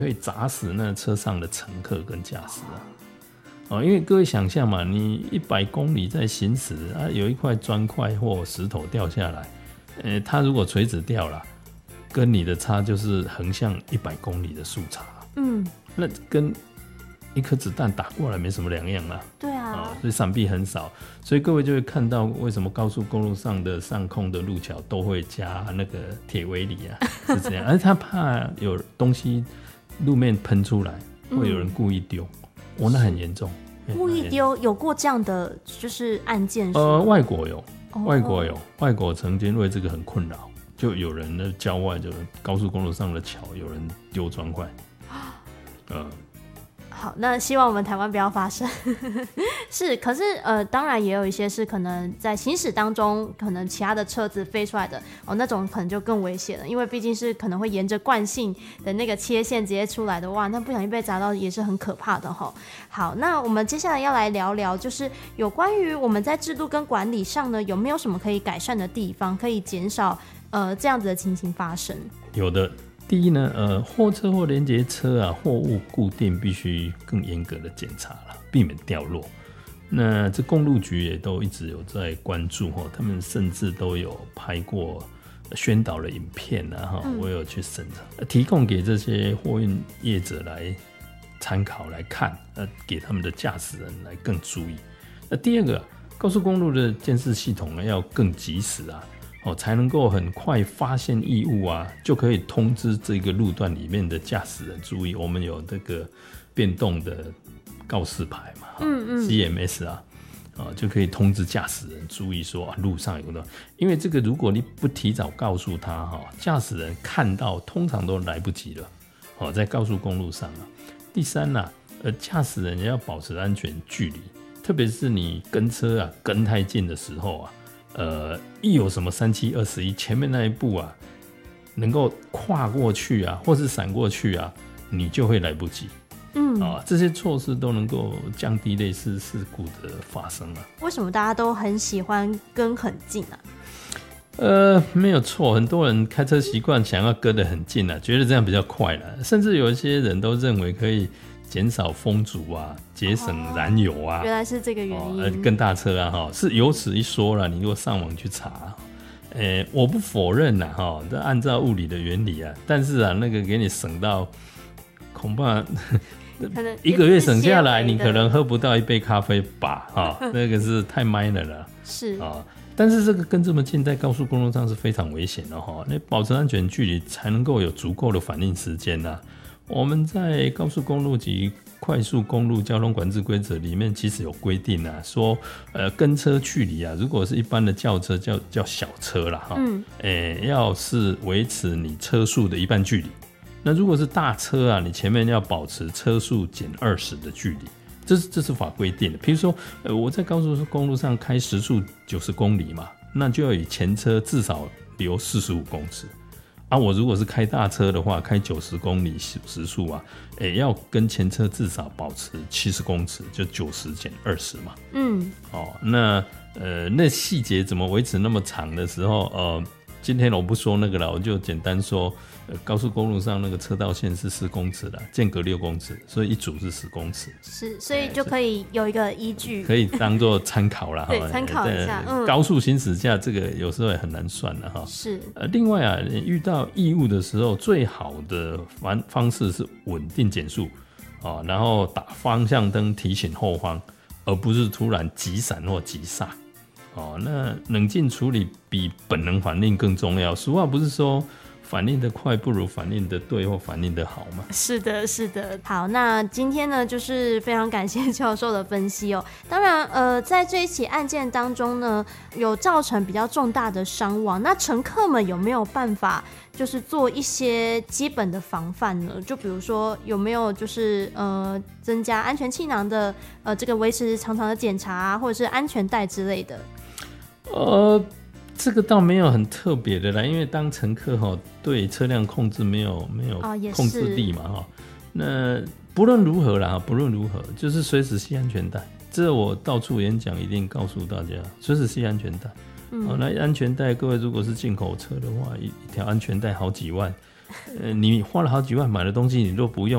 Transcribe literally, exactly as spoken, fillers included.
可以砸死那车上的乘客跟驾驶啊。哦，因为各位想象嘛，你一百公里在行驶啊，有一块砖块或石头掉下来，呃，它如果垂直掉了，跟你的差就是横向一百公里的速差。嗯，那跟一颗子弹打过来没什么两样啦。 对啊、哦， 所以闪避很少，所以各位就会看到为什么高速公路上的上空的路桥都会加那个铁围篱啊，是这样，而他怕有东西路面喷出来，会有人故意丢。哦，那很严重。 故意丢有过这样的就是案件？ 呃，外国有，外国有，外国曾经为这个很困扰，就有人呢郊外就高速公路上的桥有人丢砖块。呃， 好，那希望我们台湾不要发生。是，可是呃，当然也有一些是可能在行驶当中，可能其他的车子飞出来的哦，那种可能就更危险了，因为毕竟是可能会沿着惯性的那个切线直接出来的，哇，那不小心被砸到也是很可怕的齁。好，那我们接下来要来聊聊，就是有关于我们在制度跟管理上呢，有没有什么可以改善的地方，可以减少呃这样子的情形发生？ 有的。第一呢，呃，货车或连结车啊，货物固定必须更严格的检查了，避免掉落。那这公路局也都一直有在关注哈，他们甚至都有拍过宣导的影片啊哈，我有去审查，提供给这些货运业者来参考来看，呃，给他们的驾驶人来更注意。那第二个，高速公路的监视系统呢要更及时啊。哦，才能够很快发现异物啊，就可以通知这个路段里面的驾驶人注意。我们有这个变动的告示牌嘛，嗯嗯 ，C M S 啊，啊就可以通知驾驶人注意说啊，路上有的。因为这个如果你不提早告诉他哈，驾驶人看到通常都来不及了。哦，在高速公路上啊。第三呢、啊，呃，驾驶人也要保持安全距离，特别是你跟车啊跟太近的时候啊。呃，一有什么三七二十一，前面那一步啊，能够跨过去啊，或是闪过去啊，你就会来不及。嗯啊，这些措施都能够降低类似事故的发生啊。 为什么大家都很喜欢跟很近啊？ 呃，没有错，很多人开车习惯想要跟得很近啊，觉得这样比较快啦，甚至有一些人都认为可以减少风阻啊，节省燃油啊、哦， 原来是这个原因。 哦、更大车啊，哈，是有此一说啦。你如果上網去查，欸、我不否認啦，哈，這按照物理的原理啊，但是啊，那個給你省到，恐怕一個月省下來，你可能喝不到一杯咖啡吧，哈，那個是太 minor 了。 是啊。 但是这个跟這麼近，在高速公路上是非常危險的哈。你保持安全距離，才能夠有足夠的反應時間啊。我們在高速公路及快速公路交通管制規則裡面，其實有規定啊，說，呃，跟車距離啊，如果是一般的轎車，叫叫小車啦，哈，嗯，誒，要是維持你車速的一半距離。那如果是大車啊，你前面要保持車速減二十的距離，這是這是法規定的。譬如說，呃，我在高速公路上開時速九十公里嘛，那就要與前車至少留四十五公尺。啊，我如果是開大車的話，開九十公里時速啊，欸，要跟前車至少保持七十公尺，就九十減二十嘛。嗯，哦，那呃，那細節怎麼維持那麼長的時候，呃，今天我不說那個了，我就簡單說，呃，高速公路上那個車道線是四公尺的，間隔六公尺，所以一組是十公尺。 是，所以就可以有一個依據， 可以當做參考啦。 對，參考一下。嗯， 高速行駛價這個有時候也很難算了哈。 是。呃， 另外啊，遇到異物的時候，最好的方方式是穩定減速，哦，然後打方向燈提醒後方，而不是突然急閃或急剎。哦，那冷靜處理比本能反應更重要。俗話不是說反應的快不如反應的對或反應的好嗎？ 是的，是的。好，那今天呢，就是非常感謝教授的分析哦。當然，呃，在這一起案件當中呢，有造成比較重大的傷亡。那乘客們有沒有辦法，就是做一些基本的防範呢？就比如說，有沒有就是呃增加安全氣囊的呃這個維持常常的檢查啊，或者是安全帶之類的？ 呃，這個倒沒有很特別的啦，因為當乘客哈對車輛控制沒有沒有控制力嘛哈、哦，那不論如何啦，不論如何，就是隨時繫安全帶。這我到處演講一定告訴大家，隨時繫安全帶。嗯，哦，那安全帶，各位如果是進口車的話，一一條安全帶好幾萬，呃，你花了好幾萬買的東西，你若不用。